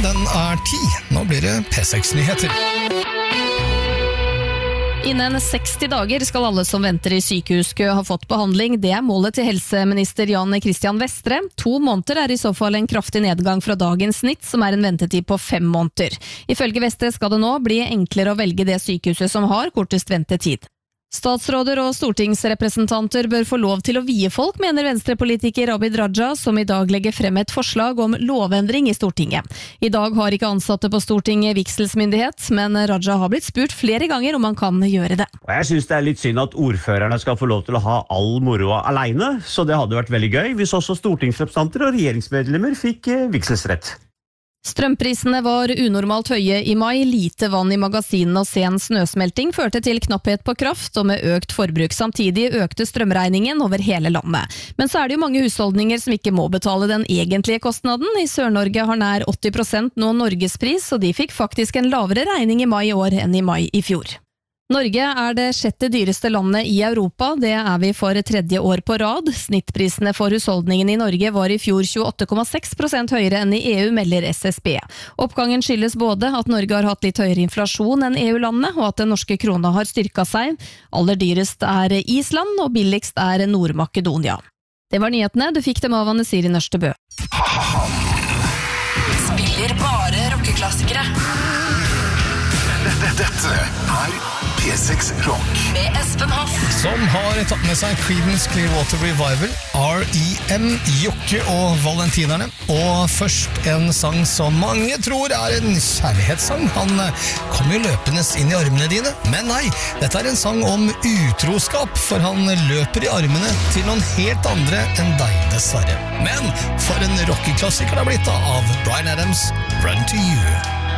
den 10. Nå blir det P6-nyheter. Innen 60 dager skal alle som venter i sykehuskø ha fått behandling. Det målet til helseminister Jan Christian Vestre. 2 måneder i så fall en kraftig nedgang fra dagens snitt, som en ventetid på 5 måneder. Ifølge Vestre skal det nå bli enklere å velge det sykehuset som har kortest ventetid. Statsråder og stortingsrepresentanter bør få lov til å vie folk, mener venstrepolitiker Abid Raja, som i dag legger frem et forslag om lovendring i Stortinget. I dag har ikke ansatte på Stortinget vigselsmyndighet, men Raja har blitt spurt flere ganger om han kan gjøre det. Og jeg synes det litt synd at ordførerne skal få lov til å ha all moroa alene, så det hadde vært veldig gøy hvis også stortingsrepresentanter og regjeringsmedlemmer fikk vigselsrett. Strømprisene var unormalt høye i mai, lite vann i magasinene og sen snøsmelting førte til knapphet på kraft, og med økt forbruk samtidig økte strømregningen over hele landet. Men så det jo mange husholdninger som ikke må betale den egentlige kostnaden. I Sør-Norge har nær 80% nå Norgespris, og de fikk faktisk en lavere regning i mai i år enn i mai i fjor. Norge det 6. dyreste landet i Europa, det vi for 3. år på rad. Snittprisene for husholdningen i Norge var i fjor 28,6% høyere enn i EU, melder SSB. Oppgangen skyldes både at Norge har hatt litt høyere inflasjon enn EU-landene, og at den norske krona har styrket seg. Aller dyrest Island, og billigst Nord-Makedonia. Det var nyhetene, du fikk dem av Anne Siri Nørstebø. Spiller bare rockeklassikere. Dette P6 Rock med Espen Hoff, Som har tatt med seg Creedence Clearwater Revival, R.E.M., Jokke og Valentinerne. Og først en sang som mange tror en kjærlighetssang. Han kom jo løpende inn i armene dine. Men nei, dette en sang om utroskap, for han løper i armene til noen helt andre enn deg, dessverre. Men for en rockeklassiker det blitt av Bryan Adams, Run to You.